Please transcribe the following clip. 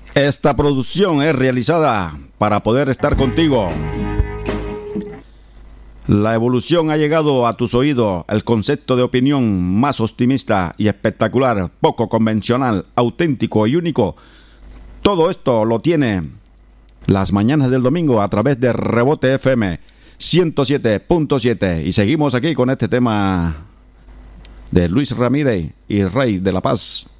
Esta producción es realizada para poder estar contigo. La evolución ha llegado a tus oídos, el concepto de opinión más optimista y espectacular, poco convencional, auténtico y único. Todo esto lo tiene las mañanas del domingo a través de Rebote FM 107.7. Y seguimos aquí con este tema de Luis Ramírez y Rey de la Paz.